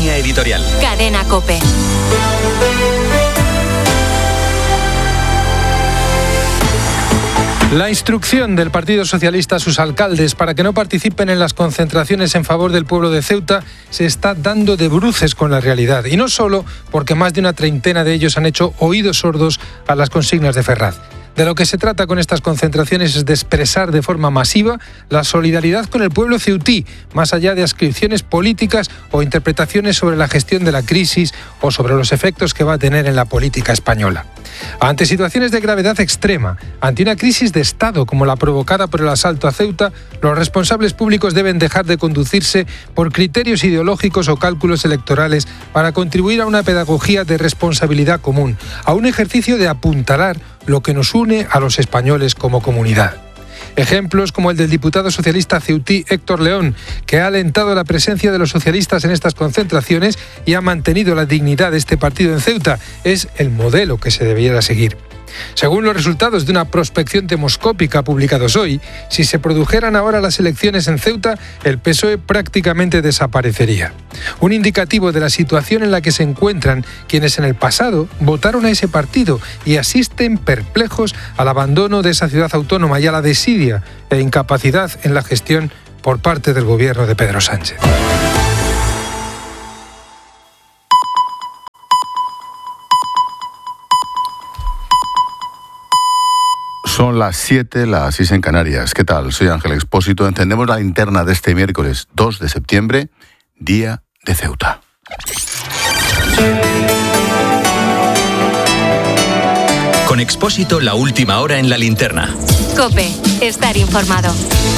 Línea editorial. Cadena COPE. La instrucción del Partido Socialista a sus alcaldes para que no participen en las concentraciones en favor del pueblo de Ceuta se está dando de bruces con la realidad. Y no solo porque más de una treintena de ellos han hecho oídos sordos a las consignas de Ferraz. De lo que se trata con estas concentraciones es de expresar de forma masiva la solidaridad con el pueblo ceutí, más allá de adscripciones políticas o interpretaciones sobre la gestión de la crisis o sobre los efectos que va a tener en la política española. Ante situaciones de gravedad extrema, ante una crisis de Estado como la provocada por el asalto a Ceuta, los responsables públicos deben dejar de conducirse por criterios ideológicos o cálculos electorales para contribuir a una pedagogía de responsabilidad común, a un ejercicio de apuntalar lo que nos une a los españoles como comunidad. Ejemplos como el del diputado socialista ceutí Héctor León, que ha alentado la presencia de los socialistas en estas concentraciones y ha mantenido la dignidad de este partido en Ceuta, es el modelo que se debiera seguir. Según los resultados de una prospección demoscópica publicados hoy, si se produjeran ahora las elecciones en Ceuta, el PSOE prácticamente desaparecería. Un indicativo de la situación en la que se encuentran quienes en el pasado votaron a ese partido y asisten perplejos al abandono de esa ciudad autónoma y a la desidia e incapacidad en la gestión por parte del gobierno de Pedro Sánchez. Son las 7, las 6 en Canarias. ¿Qué tal? Soy Ángel Expósito. Encendemos la linterna de este miércoles 2 de septiembre, Día de Ceuta. Con Expósito, la última hora en la linterna. COPE. Estar informado.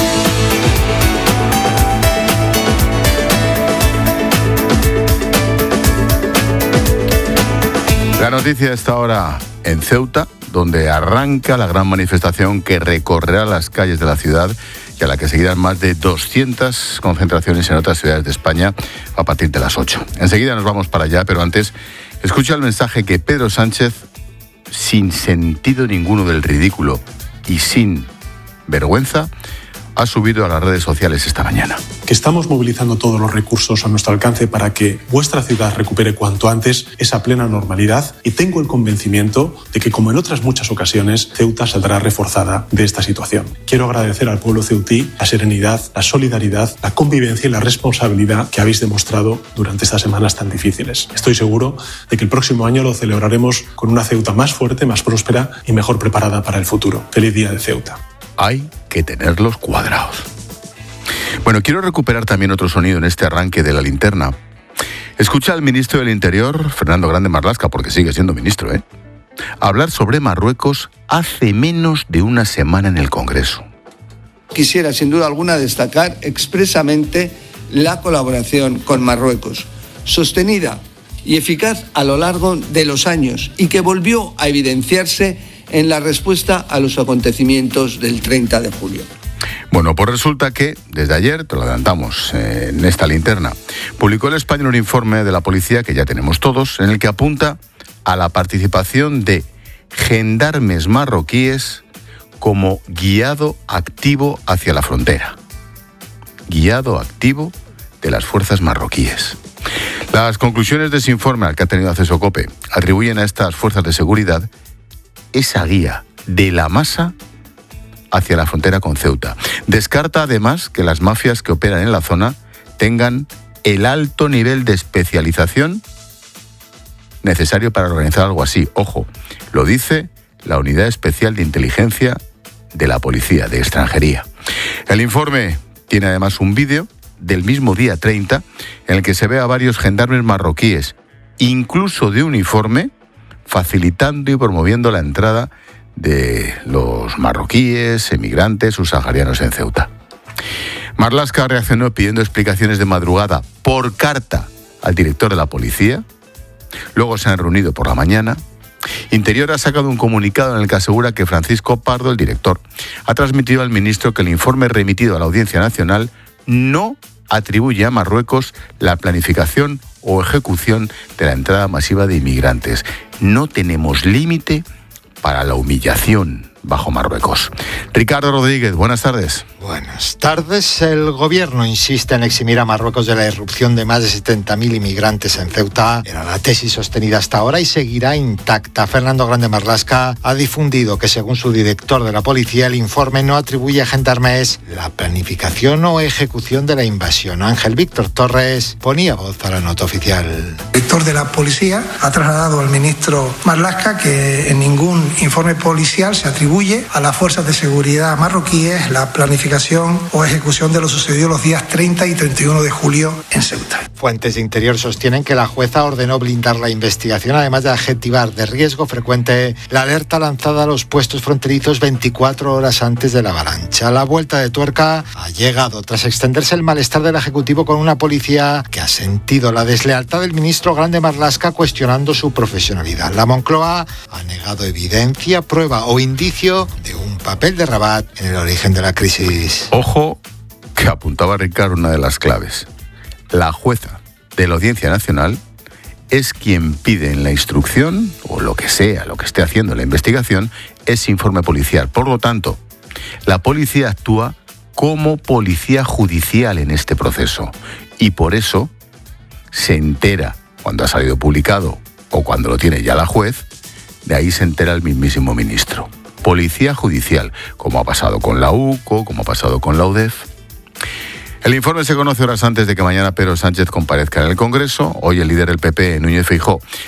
La noticia está ahora en Ceuta, donde arranca la gran manifestación que recorrerá las calles de la ciudad y a la que seguirán más de 200 concentraciones en otras ciudades de España a partir de las 8. Enseguida nos vamos para allá, pero antes, escucha el mensaje que Pedro Sánchez, sin sentido ninguno del ridículo y sin vergüenza, ha subido a las redes sociales esta mañana. Que estamos movilizando todos los recursos a nuestro alcance para que vuestra ciudad recupere cuanto antes esa plena normalidad, y tengo el convencimiento de que, como en otras muchas ocasiones, Ceuta saldrá reforzada de esta situación. Quiero agradecer al pueblo ceutí la serenidad, la solidaridad, la convivencia y la responsabilidad que habéis demostrado durante estas semanas tan difíciles. Estoy seguro de que el próximo año lo celebraremos con una Ceuta más fuerte, más próspera y mejor preparada para el futuro. Feliz Día de Ceuta. Hay que tenerlos cuadrados. Bueno, quiero recuperar también otro sonido en este arranque de la linterna. Escucha al ministro del Interior, Fernando Grande Marlaska, porque sigue siendo ministro, hablar sobre Marruecos hace menos de una semana en el Congreso. Quisiera, sin duda alguna, destacar expresamente la colaboración con Marruecos, sostenida y eficaz a lo largo de los años y que volvió a evidenciarse en la respuesta a los acontecimientos del 30 de julio. Bueno, pues resulta que desde ayer, te lo adelantamos en esta linterna, publicó El Español un informe de la policía que ya tenemos todos, en el que apunta a la participación de gendarmes marroquíes como guiado activo hacia la frontera. Guiado activo de las fuerzas marroquíes. Las conclusiones de ese informe al que ha tenido acceso COPE atribuyen a estas fuerzas de seguridad esa guía de la masa hacia la frontera con Ceuta. Descarta además que las mafias que operan en la zona tengan el alto nivel de especialización necesario para organizar algo así. Ojo, lo dice la Unidad Especial de Inteligencia de la Policía de Extranjería. El informe tiene además un vídeo del mismo día 30 en el que se ve a varios gendarmes marroquíes, incluso de uniforme, facilitando y promoviendo la entrada de los marroquíes, emigrantes subsaharianos en Ceuta. Marlaska reaccionó pidiendo explicaciones de madrugada por carta al director de la policía. Luego se han reunido por la mañana. Interior ha sacado un comunicado en el que asegura que Francisco Pardo, el director, ha transmitido al ministro que el informe remitido a la Audiencia Nacional no atribuye a Marruecos la planificación o ejecución de la entrada masiva de inmigrantes. No tenemos límite para la humillación, bajo Marruecos. Ricardo Rodríguez, buenas tardes. Buenas tardes. El gobierno insiste en eximir a Marruecos de la irrupción de más de 70.000 inmigrantes en Ceuta. Era la tesis sostenida hasta ahora y seguirá intacta. Fernando Grande Marlaska ha difundido que, según su director de la policía, el informe no atribuye a gendarmes la planificación o ejecución de la invasión. Ángel Víctor Torres ponía voz a la nota oficial. El director de la policía ha trasladado al ministro Marlaska que en ningún informe policial se atribuye a las fuerzas de seguridad marroquíes la planificación o ejecución de lo sucedido los días 30 y 31 de julio en Ceuta. Fuentes de Interior sostienen que la jueza ordenó blindar la investigación, además de adjetivar de riesgo frecuente la alerta lanzada a los puestos fronterizos 24 horas antes de la avalancha. La vuelta de tuerca ha llegado tras extenderse el malestar del Ejecutivo con una policía que ha sentido la deslealtad del ministro Grande Marlaska cuestionando su profesionalidad. La Moncloa ha negado evidencia, prueba o indicio de un papel de Rabat en el origen de la crisis. Ojo, que apuntaba Ricardo una de las claves. La jueza de la Audiencia Nacional es quien pide en la instrucción, o lo que sea, lo que esté haciendo la investigación, ese informe policial. Por lo tanto, la policía actúa como policía judicial en este proceso. Y por eso se entera, cuando ha salido publicado o cuando lo tiene ya la juez, de ahí se entera el mismísimo ministro. Policía judicial, como ha pasado con la UCO, como ha pasado con la UDEF. El informe se conoce horas antes de que mañana Pedro Sánchez comparezca en el Congreso. Hoy el líder del PP, Núñez Feijóo,